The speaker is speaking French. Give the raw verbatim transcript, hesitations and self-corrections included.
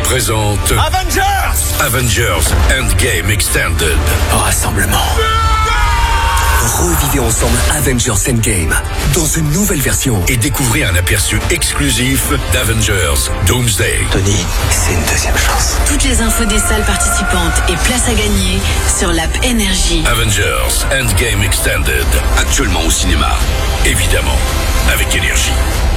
présente Avengers Avengers Endgame Extended. Rassemblement. Revivez ensemble Avengers Endgame dans une nouvelle version Et découvrez un aperçu exclusif d'Avengers Doomsday. Tony, c'est une deuxième chance. Toutes les infos des salles participantes et places à gagner sur l'app Énergie. Avengers Endgame Extended. Actuellement au cinéma. Évidemment, avec Énergie.